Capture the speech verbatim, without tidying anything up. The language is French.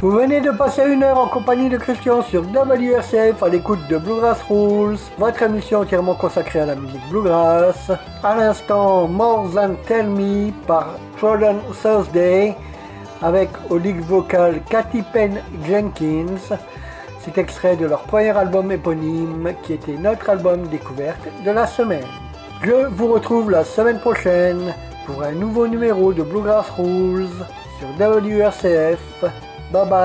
Vous venez de passer une heure en compagnie de Christian sur W R C F à l'écoute de Bluegrass Rules, votre émission entièrement consacrée à la musique bluegrass. À l'instant, More Than Tell Me par Trodden Thursday avec au lead vocal Katy Penn Jenkins. C'est extrait de leur premier album éponyme qui était notre album découverte de la semaine. Je vous retrouve la semaine prochaine pour un nouveau numéro de Bluegrass Rules sur W R C F. Bye bye.